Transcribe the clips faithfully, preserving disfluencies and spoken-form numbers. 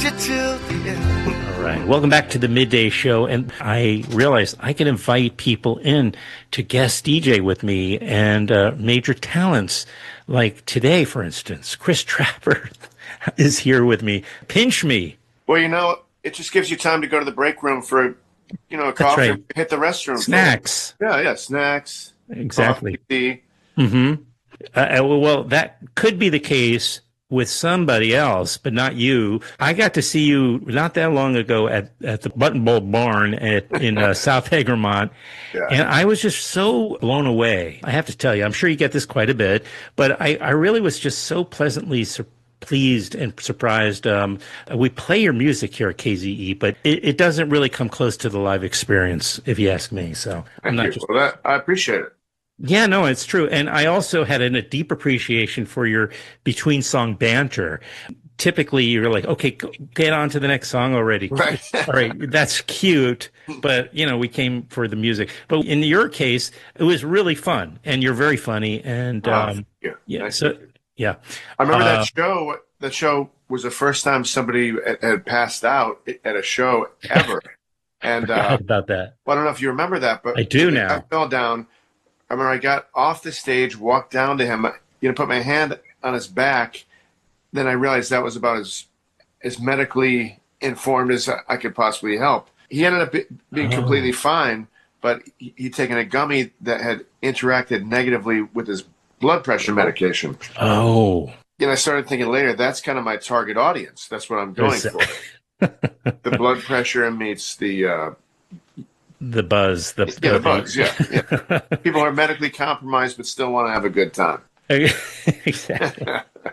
you till the end. All right. Welcome back to the Midday Show. And I realized I can invite people in to guest D J with me and uh, major talents. Like today, for instance, Chris Trapper is here with me. Pinch me. Well, you know, it just gives you time to go to the break room for, you know, a coffee, right. hit the restroom. Snacks. For, yeah, yeah, snacks. Exactly. Coffee, tea. Mm-hmm. Uh, well, that could be the case with somebody else, but not you. I got to see you not that long ago at, at the Button Bowl Barn at, in uh, South Egremont, yeah. And I was just so blown away. I have to tell you, I'm sure you get this quite a bit, but I, I really was just so pleasantly surprised. Pleased and surprised. Um, we play your music here at K Z E, but it, it doesn't really come close to the live experience, if you ask me. So Thank I'm not you. just. Well, that, I appreciate it. Yeah, no, it's true. And I also had an, a deep appreciation for your between song banter. Typically, you're like, okay, go, get on to the next song already. Right. All right, that's cute, but you know, we came for the music. But in your case, it was really fun, and you're very funny. And oh, um, yeah, yeah, nice so. Yeah. I remember uh, that show. That show was the first time somebody had passed out at a show ever. And uh, about that. Well, I don't know if you remember that, but I do now. I fell down. I remember I got off the stage, walked down to him, you know, put my hand on his back. Then I realized that was about as as medically informed as I could possibly help. He ended up be, being oh. completely fine, but he, he'd taken a gummy that had interacted negatively with his blood pressure medication. Oh. And I started thinking later, that's kind of my target audience. That's what I'm going for. The blood pressure meets the... Uh, the buzz. The, yeah, the bugs, yeah, yeah. People are medically compromised but still want to have a good time. Exactly.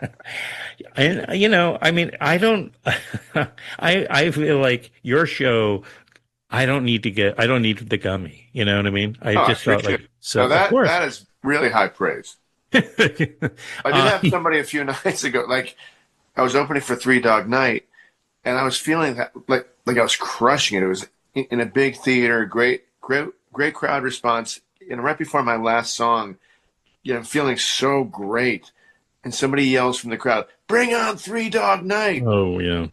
And, you know, I mean, I don't... I, I feel like your show... I don't need to get... I don't need the gummy. You know what I mean? I oh, just I felt like... So, now that, of course. that is really high praise. I did have somebody a few nights ago, like I was opening for Three Dog Night, and I was feeling that, like like I was crushing it. It was in, in a big theater, great great great crowd response. And right before my last song, you know, I'm feeling so great, and somebody yells from the crowd, "Bring on Three Dog Night!" Oh yeah,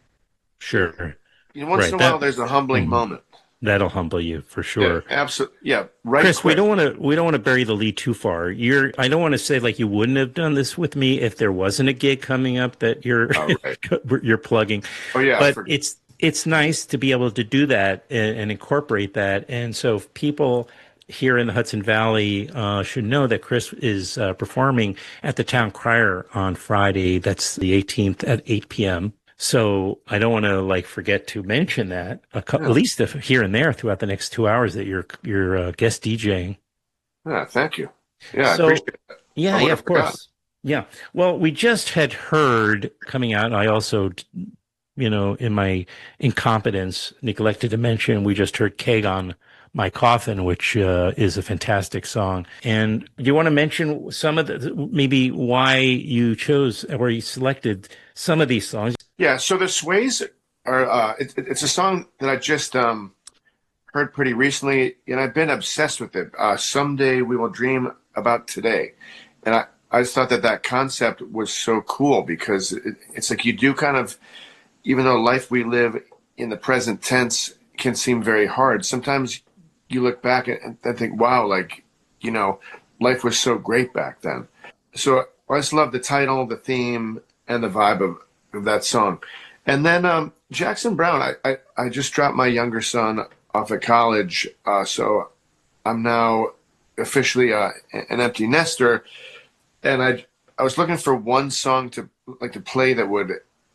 sure. You know, once right. in a while, that, there's a humbling mm-hmm. moment. That'll humble you for sure. Yeah, absolutely. Yeah, right. Chris, quick. we don't want to we don't want to bury the lead too far. You're I don't want to say like you wouldn't have done this with me if there wasn't a gig coming up that you're oh, right. you're plugging. Oh yeah, but for- it's it's nice to be able to do that and, and incorporate that. And so people here in the Hudson Valley uh, should know that Chris is uh, performing at the Town Crier on Friday. That's the eighteenth at eight p.m. So I don't want to like forget to mention that a co- yeah. at least if here and there throughout the next two hours that you're you're uh, guest DJing. Yeah, thank you. Yeah, so, I appreciate it. Yeah, yeah, of forgot. course. Yeah. Well, we just had heard coming out. I also, you know, in my incompetence, neglected to mention we just heard "Keg on My Coffin," which uh, is a fantastic song. And do you want to mention some of the maybe why you chose or you selected some of these songs? Yeah, so the Sways are, uh, it, it's a song that I just um, heard pretty recently, and I've been obsessed with it. Uh, Someday We Will Dream About Today. And I, I just thought that that concept was so cool because it, it's like you do kind of, even though life we live in the present tense can seem very hard, sometimes you look back and, and think, wow, like, you know, life was so great back then. So I just love the title, the theme, and the vibe of of that song. And then um, Jackson Browne, I, I, I just dropped my younger son off at college, uh, so I'm now officially uh, an empty nester. And I I was looking for one song to like to play that would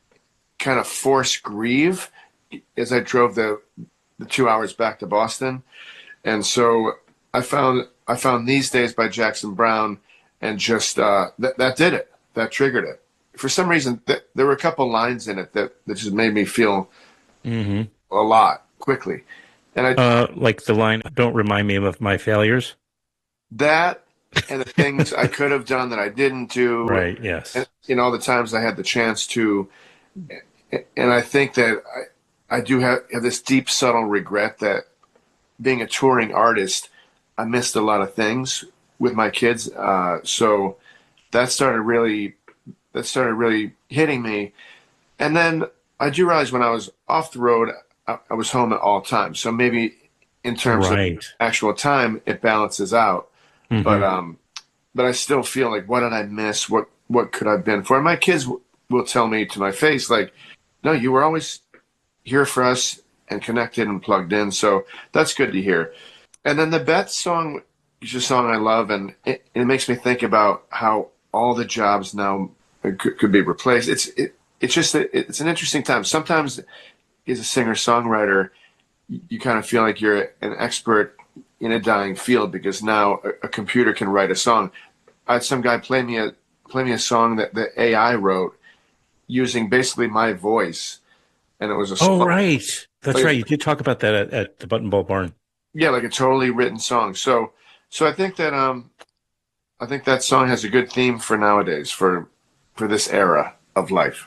kind of force grieve as I drove the the two hours back to Boston. And so I found I found These Days by Jackson Browne, and just uh, that that did it. That triggered it. For some reason, th- there were a couple lines in it that, that just made me feel mm-hmm. a lot quickly. And I uh, like the line, "Don't remind me of my failures." That and the things I could have done that I didn't do. Right. Yes. And, you know, all the times I had the chance to, and I think that I, I do have, have this deep, subtle regret that being a touring artist, I missed a lot of things with my kids. Uh, so that started really. That started really hitting me. And then I do realize when I was off the road, I, I was home at all times. So maybe in terms Right. of actual time, it balances out. But Mm-hmm. um, but I still feel like, what did I miss? What what could I have been for? And my kids w- will tell me to my face, like, no, you were always here for us and connected and plugged in. So that's good to hear. And then the Beth song is a song I love, and it, it makes me think about how all the jobs now could, could be replaced. It's it, it's just a, it's an interesting time. Sometimes as a singer songwriter, you, you kind of feel like you're an expert in a dying field because now a, a computer can write a song. I had some guy play me a play me a song that the A I wrote using basically my voice, and it was a Oh, song, right. That's like, right. You did talk about that at, at the Button Ball Barn. yeah, like a totally written song. So so I think that um I think that song has a good theme for nowadays, for for this era of life.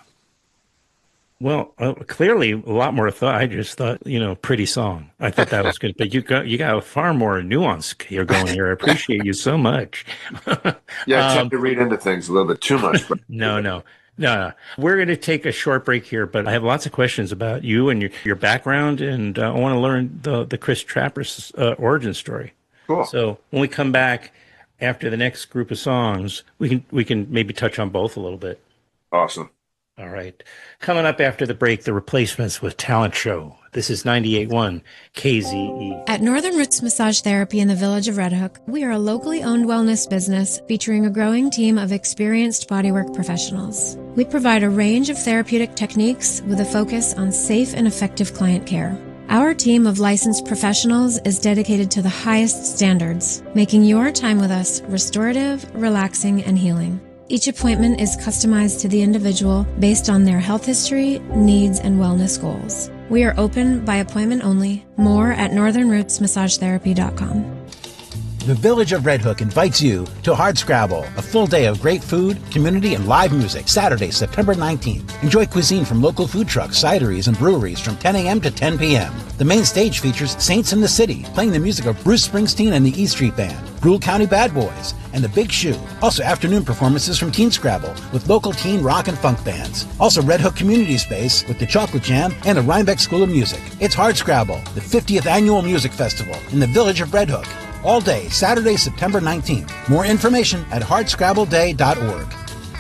Well, uh, clearly a lot more thought. I just thought, you know, pretty song. I thought that was good, but you got you got a far more nuance here going here. I appreciate you so much. Yeah, I tend um, to read into things a little bit too much, but no, no, no, no. We're going to take a short break here, but I have lots of questions about you and your your background, and uh, I want to learn the the Chris Trapper's uh, origin story. cool. So when we come back after the next group of songs, we can we can maybe touch on both a little bit. Awesome. All right. Coming up after the break, the Replacements with Talent Show. This is ninety-eight point one K Z E. At Northern Roots Massage Therapy in the village of Red Hook, we are a locally owned wellness business featuring a growing team of experienced bodywork professionals. We provide a range of therapeutic techniques with a focus on safe and effective client care. Our team of licensed professionals is dedicated to the highest standards, making your time with us restorative, relaxing, and healing. Each appointment is customized to the individual based on their health history, needs, and wellness goals. We are open by appointment only. More at northern roots massage therapy dot com. The Village of Red Hook invites you to Hardscrabble, a full day of great food, community, and live music, Saturday, September nineteenth. Enjoy cuisine from local food trucks, cideries, and breweries from ten a.m. to ten p.m. The main stage features Saints in the City, playing the music of Bruce Springsteen and the E Street Band, Brule County Bad Boys, and the Big Shoe. Also afternoon performances from Teen Scrabble with local teen rock and funk bands. Also Red Hook Community Space with the Chocolate Jam and the Rhinebeck School of Music. It's Hardscrabble, the fiftieth Annual Music Festival in the Village of Red Hook. All day, Saturday, September nineteenth. More information at hardscrabble day dot org.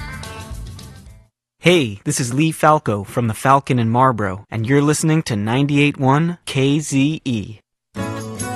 Hey, this is Lee Falco from the Falcon in Marlboro, and you're listening to ninety-eight point one K Z E.